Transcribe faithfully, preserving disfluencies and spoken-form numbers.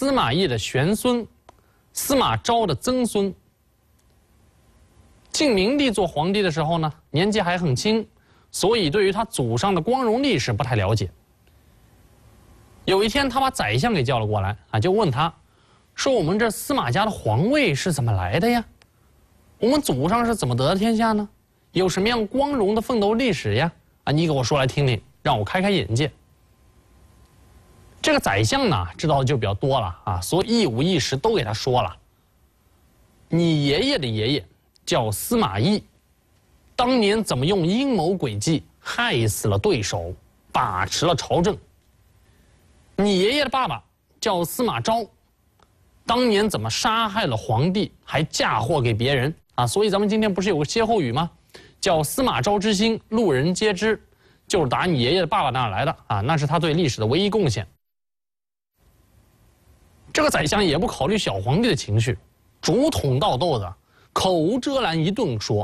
司马懿的玄孙，司马昭的曾孙。晋明帝做皇帝的时候呢，年纪还很轻，所以对于他祖上的光荣历史不太了解。有一天，他把宰相给叫了过来啊，就问他，说我们这司马家的皇位是怎么来的呀？我们祖上是怎么得天下呢？有什么样光荣的奋斗历史呀？啊，你给我说来听听，让我开开眼界。这个宰相呢，知道的就比较多了啊，所以一五一十都给他说了。你爷爷的爷爷叫司马懿，当年怎么用阴谋诡计害死了对手，把持了朝政。你爷爷的爸爸叫司马昭，当年怎么杀害了皇帝，还嫁祸给别人啊？所以咱们今天不是有个歇后语吗？叫司马昭之心，路人皆知，就是打你爷爷的爸爸那儿来的啊，那是他对历史的唯一贡献。这个宰相也不考虑小皇帝的情绪，竹筒倒豆的，口无遮拦一顿说。